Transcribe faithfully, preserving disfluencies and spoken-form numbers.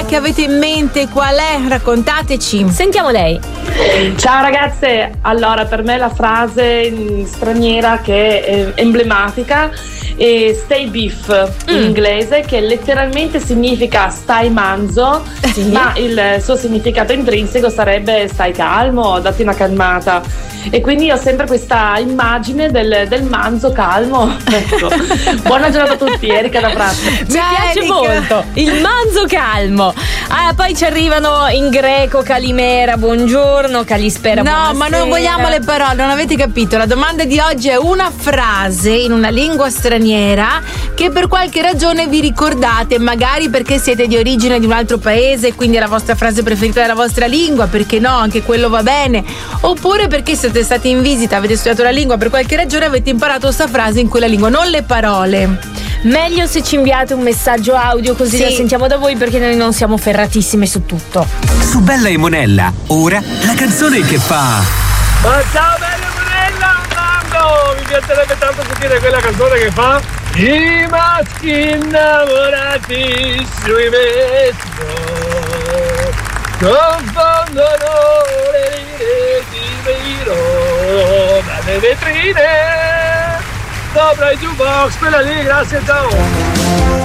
che avete in mente qual è? Raccontateci. Sentiamo lei. Ciao ragazze, allora per me la frase straniera che è emblematica è stay beef in mm. inglese, che letteralmente significa stai manzo, sì. ma il suo significato intrinseco sarebbe stai calmo, datti una calmata. E quindi ho sempre questa immagine del, del manzo calmo. Ecco. Buona giornata a tutti, Erika da Prato. Mi piace Erika. molto il manzo calmo. Ah, poi ci arrivano in greco Calimera, buongiorno, Calispera, no, buonasera. ma non vogliamo le parole, non avete capito. La domanda di oggi è una frase in una lingua straniera che per qualche ragione vi ricordate, magari perché siete di origine di un altro paese, quindi è la vostra frase preferita della vostra lingua, perché no, anche quello va bene, oppure perché siete stati in visita, avete studiato la lingua, per qualche ragione avete imparato questa frase in quella lingua, non le parole. Meglio se ci inviate un messaggio audio così sì. la sentiamo da voi, perché noi non siamo ferratissime su tutto. Su Bella e Monella, ora la canzone che fa. Ma ciao Bella e Monella, Mambo! Mi piacerebbe tanto sentire quella canzone che fa i maschi innamorati sui metro confondono le linee di Beiro dalle vetrine sopra i jukebox, quella lì, grazie, ciao!